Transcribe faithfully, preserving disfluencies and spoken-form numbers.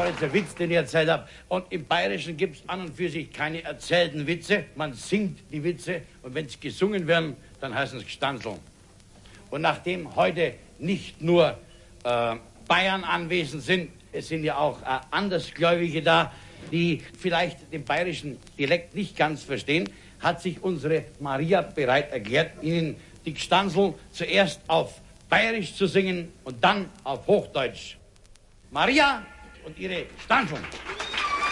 jetzt ein Witz, den ich erzählt habe. Und im Bayerischen gibt es an und für sich keine erzählten Witze. Man singt die Witze und wenn sie gesungen werden, dann heißen es Gstanzeln. Und nachdem heute nicht nur äh, Bayern anwesend sind, es sind ja auch äh, Andersgläubige da, die vielleicht den bayerischen Dialekt nicht ganz verstehen, hat sich unsere Maria bereit erklärt, Ihnen die Gstanzeln zuerst auf Bayerisch zu singen und dann auf Hochdeutsch. Maria und ihre Gstanzeln.